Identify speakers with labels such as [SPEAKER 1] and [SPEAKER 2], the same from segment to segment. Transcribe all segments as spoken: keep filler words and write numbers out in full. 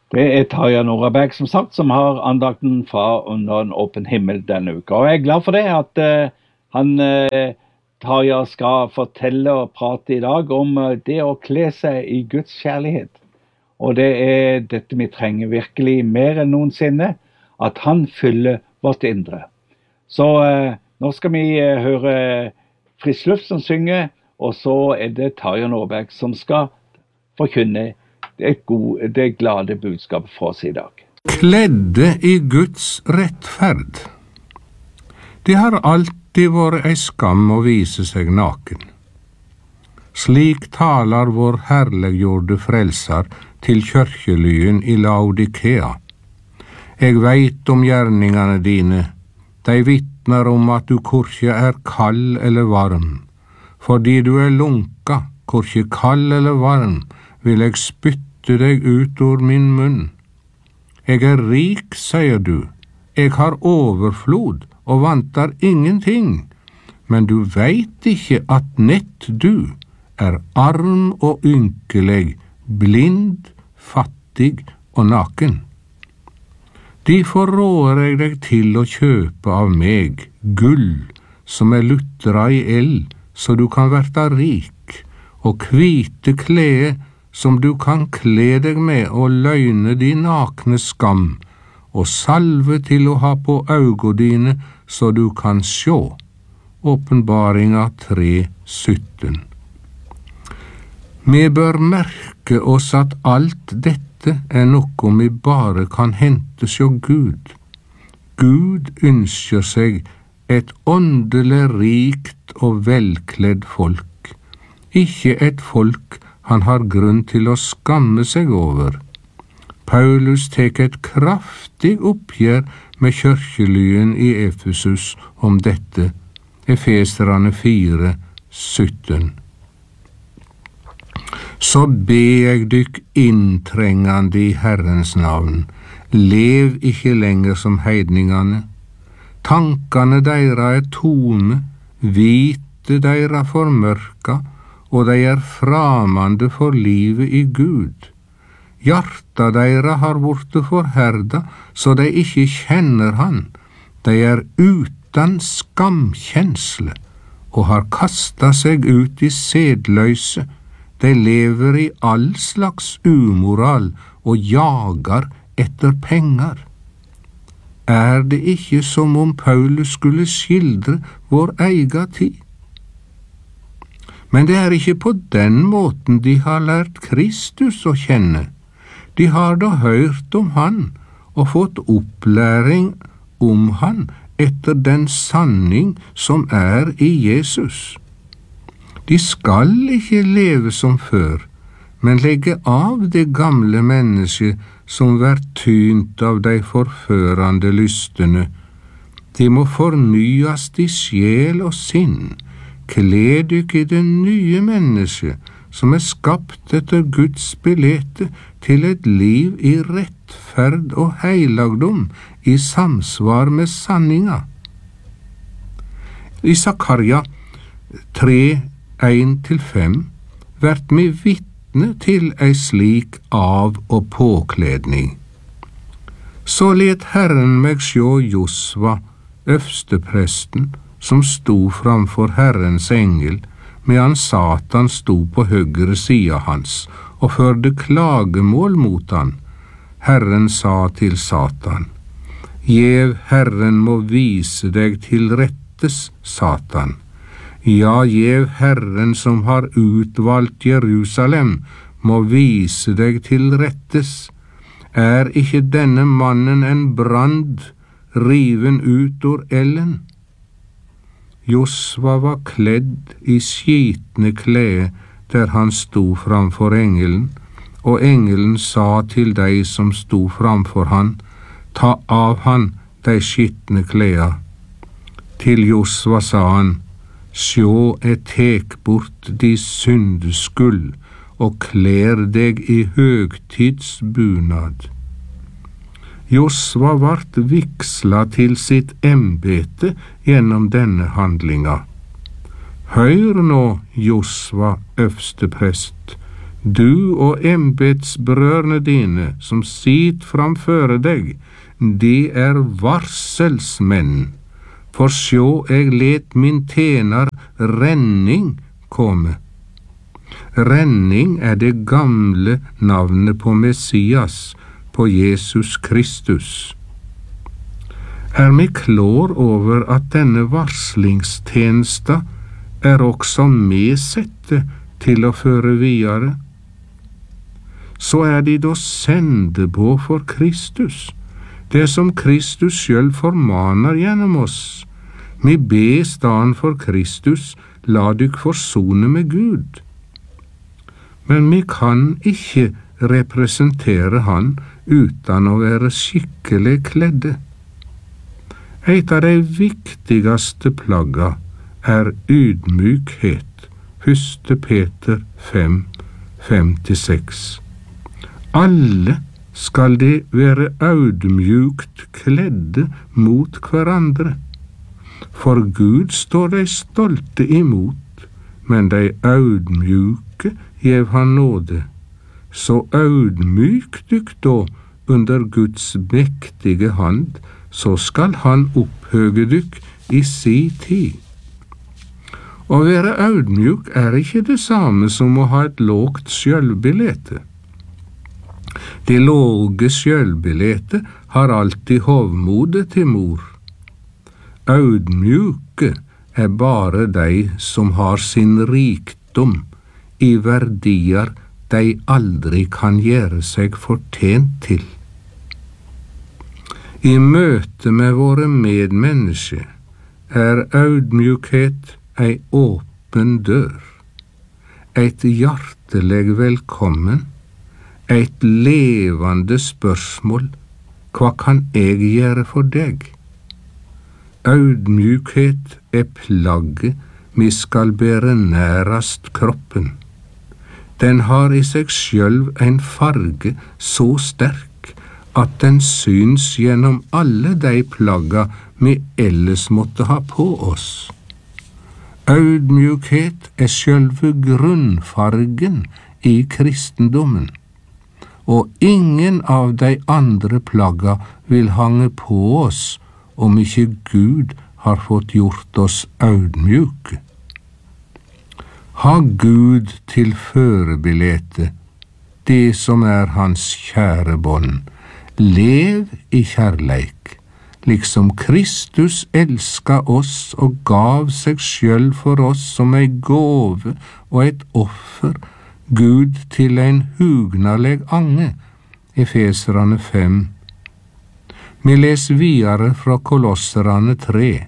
[SPEAKER 1] Det er Tarja Norabæk, som sagt, som har andakten fra Under en åpen himmel denne uka. Og jeg er glad for det, at uh, han, uh, Tarja, skal fortelle og prate i dag om uh, det å kle seg i Guds kjærlighet. Og det er dette vi trenger virkelig mer enn noensinne, at han fyller vårt indre. Så uh, nå skal vi uh, høre Frisk Luft som synger, og så er det Tarja Norabæk som skal forkynne det, gode, det glade budskapet for oss i dag.
[SPEAKER 2] Kledde i Guds rettferd. Det har alltid vært ei skam å vise seg naken. Slik talar vår herliggjorde frelser til kyrkjelyen i Laodikea. Jeg veit om gjerningane dine, de vitnar om at du korkje er kald eller varm. Fordi du er lunka, korkje kald eller varm, vil jeg spytte deg ut ur min munn. Jeg er rik, sier du, jeg har overflod og vantar ingenting, men du veit ikke at nett du er arm og ynkelig, blind, fattig og naken. Derfor råder jeg deg til å kjøpe av meg gull som er lutra i eld, så du kan verta rik, og hvite klede som du kan kle deg med og løgne din nakne skam, og salve til å ha på augo dine, så du kan sjå. Åpenbaringa tre sytten. Vi bør merke oss at alt dette er noe vi bare kan hente sjå Gud. Gud ønsker seg et åndelig rikt og velkledd folk, ikke et folk han har grunn til å skamme seg over. Paulus tek et kraftig oppgjør med kyrkjelyen i Efesus om dette, Efeserane fire sytten. Så ber jeg dykk inntrengande i Herrens navn, lev ikke lenger som heidningane. Tankane deira er tome, vite deira formørka, og de er framande for livet i Gud. Hjarta deira har vorte forherda, så de ikke kjenner han. De er utan skamkjensle, og har kasta seg ut i sedløse. De lever i all slags umoral, og jagar etter penger. Er det ikke som om Paulus skulle skildre vår egen tid? Men det er ikke på den måten de har lært Kristus å kjenne. De har da hørt om han og fått opplæring om han etter den sanning som er i Jesus. De skal ikke leve som før, men legge av det gamle mennesket som vert tynt av de forførende lystene. De må fornyas i sjel og sinn. Kle dykk i det nye mennesket, som er skapt etter Guds bilete til et liv i rettferd og heilagdom, i samsvar med sanninga. I Sakarja tre en til fem vert vi vitne til ei slik av- og påkledning. Så let Herren meg sjå Josva, øvstepresten, som sto framfor Herrens engel, medan Satan sto på høyre sida hans, og førde klagemål mot han. Herren sa til Satan, «Gjev Herren må vise deg til rettes, Satan. Ja, gjev Herren som har utvalgt Jerusalem, må vise deg til rettes. Er ikke denne mannen en brand, riven ut ur ellen?» Josva var kledd i skitne klede der han sto framfor engelen, og engelen sa til de som sto framfor han, «Ta av han de skitne kleda.» Til Josva sa han, «Sjå, jeg tek bort de syndeskull, og klær deg i høgtidsbunad.» Josva vart vigsla til sitt embete gjennom denne handlinga. Hør nå, Josva, øvsteprest, Du og embetsbrødrene dine, som sit framføre deg, de er varselsmenn. For sjå, jeg let min tjener Renning komme. Renning er det gamle navnet på Messias, på Jesus Kristus. Er vi klår over at denne varslingstjenesta er også medsette til å føre videre? Så er de da sende på for Kristus, det som Kristus selv formaner gjennom oss. Vi ber staden for Kristus, la dykk forsone med Gud. Men vi kan ikke representere han uten å være skikkelig kledde. Et av de viktigste plagga er ydmykhet. Første Peter fem, fem til seks. Alle skal de være audmjukt kledde mot hverandre. For Gud står de stolte imot, men de audmjuke gjev han nåde. Så audmyk dykk da under Guds mektige hand, så skal han opphøge dykk i si tid. Å være audmjuk er ikke det samme som å ha et lågt sjølvbilete. Det låge sjølvbilete har alltid hovmodet til mor. Audmjuke er bare de som har sin rikdom i verdier de aldri kan gjøre seg fortjent til. I møte med våre medmennesker er audmjukhet ei åpen dør, et hjertelig velkommen, et levende spørsmål: hva kan jeg gjøre for deg? Audmjukhet er plagget vi skal bære nærast kroppen. Den har i seg sjølv en farge så sterk at den syns gjennom alle de plagga vi ellers måtte ha på oss. Audmjukhet er sjølve grunnfargen i kristendommen, og ingen av de andre plagga vil hange på oss om ikke Gud har fått gjort oss audmjuke. Ha Gud til førebilete, det som er hans kjære bånd. Lev i kjærleik, liksom Kristus elska oss og gav seg sjølv for oss som ei gåve og et offer, Gud til en hugnaleg ange. Efeserane fem. Vi les videre fra Kolosserane tre.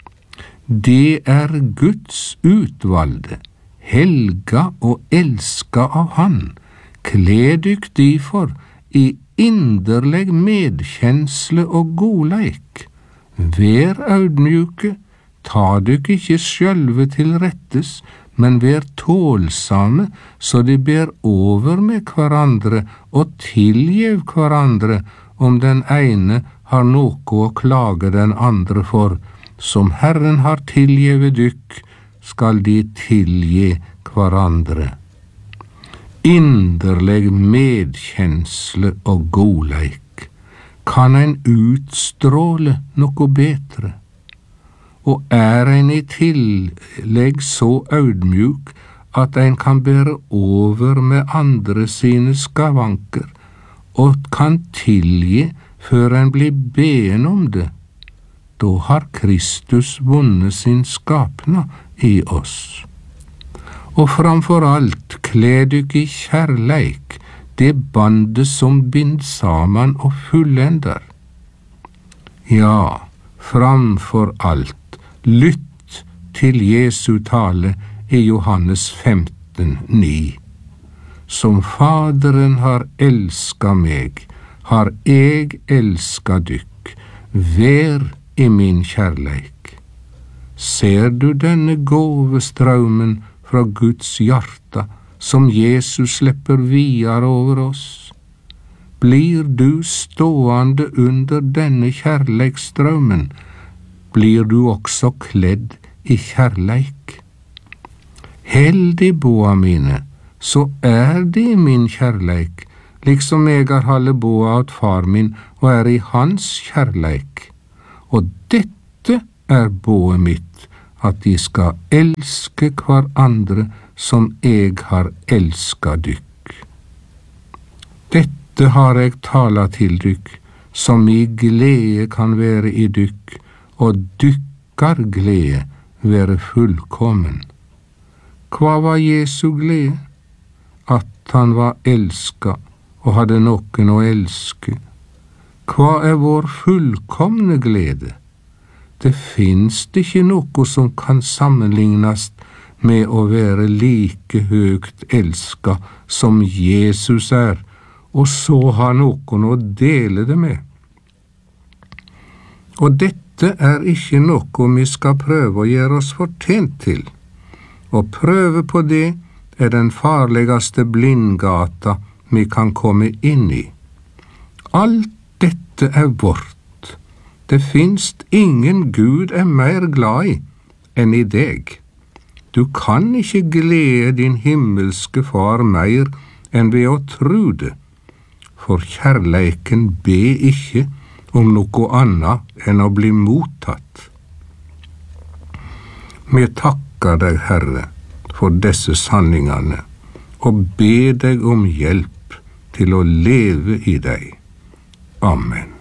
[SPEAKER 2] Det er Guds utvalgte, helga og elska av Han. Kle dykk derfor i inderleg medkjensle og godleik. Vær audmjuke, ta dykk ikke sjølve til rettes, men vær tålsame, så de ber over med hverandre og tilgjev hverandre om den ene har noe å klage den andre for. Som Herren har tilgjevet dykk, skal de tilgi hverandre. Inderlig medkjensle og godleik. Kan en utstråle noe bedre? Og er en i tillegg så audmjuk at en kan bære over med andre sine skavanker, og kan tilgi før en blir beden om det, da har Kristus vunnet sin skapna i oss. Og framfor alt, kle dykk i kjærleik, det bandet som bind saman og fullender. Ja, framfor alt, lytt til Jesu tale i Johannes femten, ni. Som Faderen har elska meg, har jeg elska dykk. Vær i min kjærleik. Ser du denne gåvestraumen fra Guds hjarta som Jesus slipper videre over oss? Blir du stående under denne kjærleikstraumen, blir du også kledd i kjærleik. Heldig, boa mine, så er det min kjærleik, liksom eg har halde boa åt far min og er i hans kjærleik. Og dette er boet mitt, at de skal elske hver andre som eg har elska dykk. Dette har eg tala til dykk, som i glede kan være i dykk, og dykkar glede være fullkommen. Hva var Jesu glede? At han var elska og hadde noen å elske. Hva er vår fullkomne glede? Det finnes ikke noe som kan sammenlignes med å være like høgt elska som Jesus er, og så ha noen å dele det med. Og dette er ikke noe vi skal prøve å gjøre oss fortjent til. Å prøve på det er den farligste blindgata vi kan komme inn i. Alt dette er vårt. Det finst ingen Gud er mer glad i enn i deg. Du kan ikke glede din himmelske far mer enn ved å tro det, for kjærleiken be ikke om noe annet enn å bli mottatt. Vi takker deg, Herre, for disse sanningene, og be deg om hjelp til å leve i deg. Amen.